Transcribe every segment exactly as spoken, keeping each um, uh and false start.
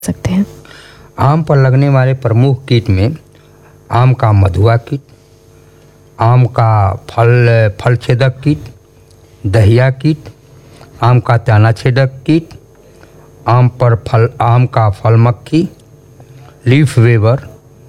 सकते हैं? आम पर लगने वाले प्रमुख कीट में आम का मधुआ कीट, आम का फल फल छेदक कीट, दहिया कीट, आम का तना छेदक कीट, आम पर फल आम का फल मक्खी, लीफ वेवर,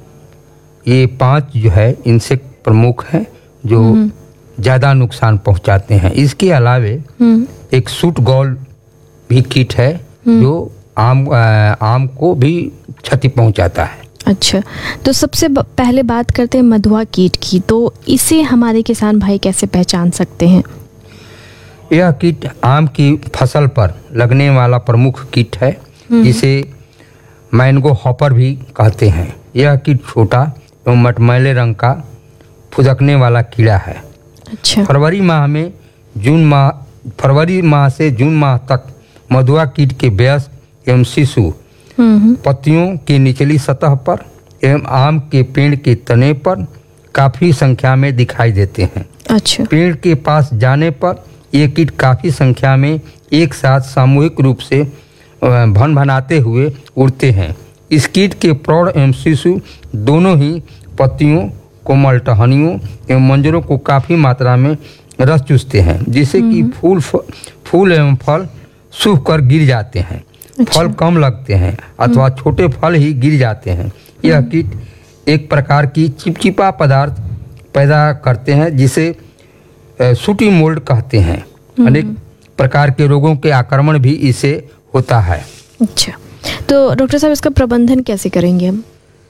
ये पांच जो है इंसेक्ट प्रमुख हैं जो ज़्यादा नुकसान पहुंचाते हैं। इसके अलावे एक सूट गॉल भी कीट है जो आम आ, आम को भी क्षति पहुंचाता है। अच्छा, तो सबसे पहले बात करते हैं मधुआ कीट की, तो इसे हमारे किसान भाई कैसे पहचान सकते हैं? यह कीट आम की फसल पर लगने वाला प्रमुख कीट है, जिसे मैंगो हॉपर भी कहते हैं। यह कीट छोटा एवं मटमैले रंग का फुदकने वाला कीड़ा है। अच्छा। फरवरी माह में जून माह फरवरी माह से जून माह तक मधुआ कीट के वयस्क एवं शिशु पत्तियों की निचली सतह पर एवं आम के पेड़ के तने पर काफी संख्या में दिखाई देते हैं। अच्छा। पेड़ के पास जाने पर ये कीट काफी संख्या में एक साथ सामूहिक रूप से भन भनाते हुए उड़ते हैं। इस कीट के प्रौढ़ एवं शिशु दोनों ही पत्तियों, कोमल टहनियों एवं मंजरों को काफी मात्रा में रस चूसते हैं, जिससे कि फूल फूल एवं फल सूख कर गिर जाते हैं। अच्छा। फल कम लगते हैं अथवा छोटे फल ही गिर जाते हैं। यह कीट एक प्रकार की चिपचिपा पदार्थ पैदा करते हैं जिसे सूटी मोल्ड कहते हैं। अनेक प्रकार के रोगों के आक्रमण भी इससे होता है। अच्छा, तो डॉक्टर साहब इसका प्रबंधन कैसे करेंगे हम?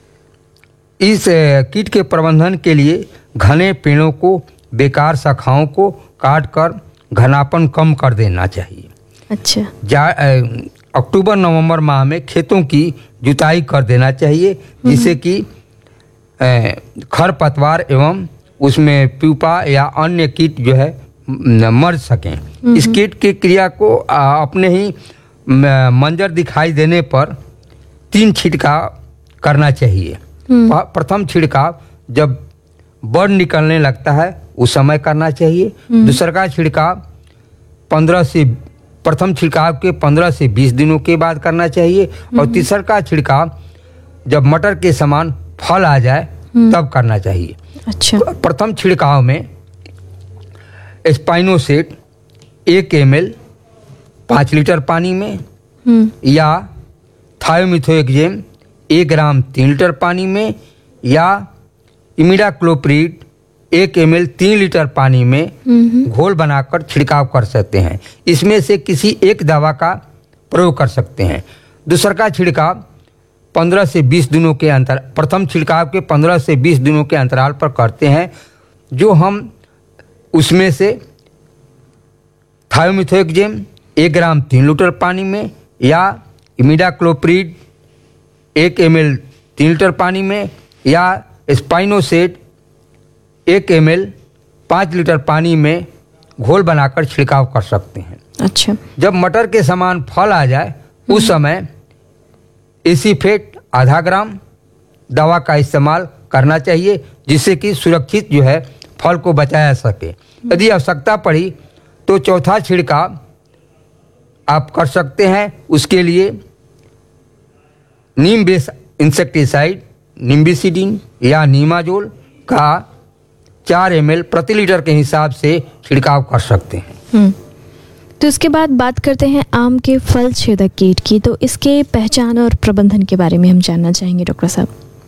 इस कीट के प्रबंधन के लिए घने पेड़ों को, बेकार शाखाओं को काट कर घनापन कम कर देना चाहिए। अच्छा। जा अक्टूबर नवंबर माह में खेतों की जुताई कर देना चाहिए, जिससे कि खरपतवार एवं उसमें प्यूपा या अन्य कीट जो है मर सकें। इस कीट की क्रिया को अपने ही मंजर दिखाई देने पर तीन छिड़काव करना चाहिए। प्रथम छिड़काव जब बड़ निकलने लगता है उस समय करना चाहिए। दूसरा का छिड़काव पंद्रह से प्रथम छिड़काव के पंद्रह से बीस दिनों के बाद करना चाहिए और तीसरा का छिड़काव जब मटर के समान फल आ जाए तब करना चाहिए। अच्छा। प्रथम छिड़काव में स्पाइनोसेट एक एम एल पाँच लीटर पानी में या थायोमिथोएक्जेम एक ग्राम तीन लीटर पानी में या इमिडाक्लोप्रिड एक एम एल तीन लीटर पानी में घोल बनाकर छिड़काव कर सकते हैं। इसमें से किसी एक दवा का प्रयोग कर सकते हैं। दूसरा का छिड़काव पंद्रह से बीस दिनों के अंतर प्रथम छिड़काव के पंद्रह से बीस दिनों के अंतराल पर करते हैं, जो हम उसमें से थायोमिथोएक्जेम एक ग्राम तीन लीटर पानी में या इमिडाक्लोप्रिड एक एम एल तीन लीटर पानी में या स्पाइनोसेट एक एम एल पाँच लीटर पानी में घोल बनाकर छिड़काव कर सकते हैं। अच्छा। जब मटर के समान फल आ जाए उस समय एसीफेट आधा ग्राम दवा का इस्तेमाल करना चाहिए, जिससे कि सुरक्षित जो है फल को बचाया सके। यदि आवश्यकता पड़ी तो चौथा छिड़काव आप कर सकते हैं। उसके लिए नीम बेस इंसेक्टिसाइड निम्बिसिडिन या नीमाजोल का चार एम एल प्रति लीटर के हिसाब से छिड़काव कर सकते हैं। तो इसके बाद बात करते हैं आम के फल छेदक कीट की, तो इसके पहचान और प्रबंधन के बारे में हम जानना चाहेंगे डॉक्टर साहब।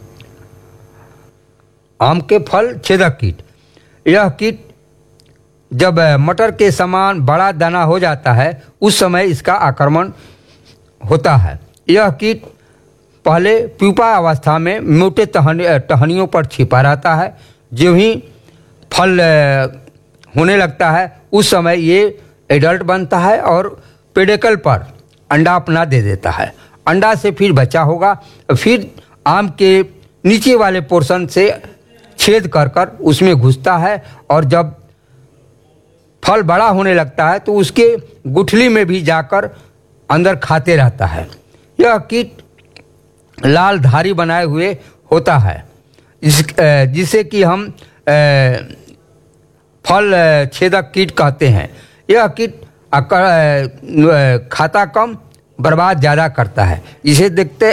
आम के फल छेदक कीट, यह कीट जब मटर के समान बड़ा दाना हो जाता है उस समय इसका आक्रमण होता है। यह कीट पहले प्यूपा अवस्था में मोटे टहन टहनियों पर छिपा रहता है। जो ही फल होने लगता है उस समय ये एडल्ट बनता है और पेडिकल पर अंडा अपना दे देता है। अंडा से फिर बच्चा होगा, फिर आम के नीचे वाले पोर्शन से छेद कर कर उसमें घुसता है और जब फल बड़ा होने लगता है तो उसके गुठली में भी जाकर अंदर खाते रहता है। यह कीट लाल धारी बनाए हुए होता है, जिसे कि हम फल छेदक कीट कहते हैं। यह कीट खाता कम बर्बाद ज़्यादा करता है। इसे देखते